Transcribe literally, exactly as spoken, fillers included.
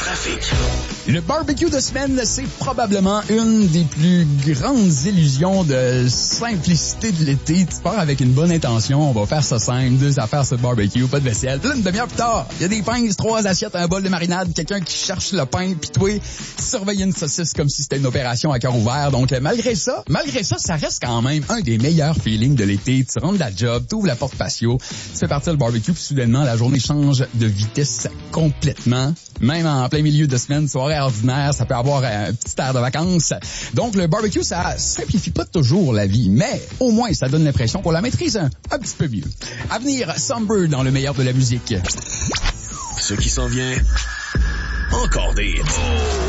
trafic. Le barbecue de semaine, c'est probablement une des plus grandes illusions de simplicité de l'été. Tu pars avec une bonne intention, on va faire ça simple, deux affaires sur le barbecue, pas de vaisselle. Puis là, une demi-heure plus tard, il y a des pinces, trois assiettes, un bol de marinade, quelqu'un qui cherche le pain, puis toi, surveiller une saucisse comme si c'était une opération à cœur ouvert. Donc, malgré ça, malgré ça, ça reste quand même un des meilleurs feelings de l'été. Tu rentres de la job, tu ouvres la porte patio, tu fais partir le barbecue, puis soudainement, la journée change de vitesse complètement. Même en plein milieu de semaine, soirée ordinaire, ça peut avoir un petit air de vacances. Donc, le barbecue, ça simplifie pas toujours la vie, mais au moins, ça donne l'impression qu'on la maîtrise un, un petit peu mieux. À venir, Somber dans le meilleur de la musique. Ce qui s'en vient, encore des hits.